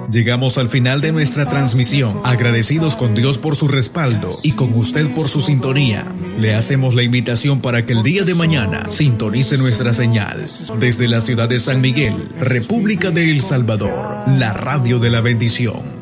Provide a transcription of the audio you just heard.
Llegamos al final de nuestra transmisión, agradecidos con Dios por su respaldo y con usted por su sintonía. Le hacemos la invitación para que el día de mañana sintonice nuestra señal desde la ciudad de San Miguel, República de El Salvador, la radio de la bendición.